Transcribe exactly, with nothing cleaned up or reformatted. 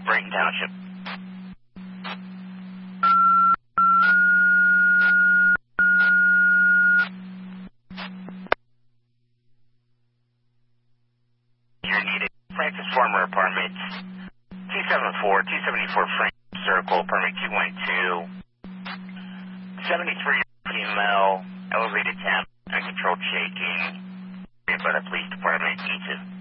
Brayton Township. You're needed. Francis Farmer Apartments, two seventy-four, two seventy-four Francis Circle, permit two one two, seventy-three female, elevated temp, uncontrolled shaking, by the police department, E two.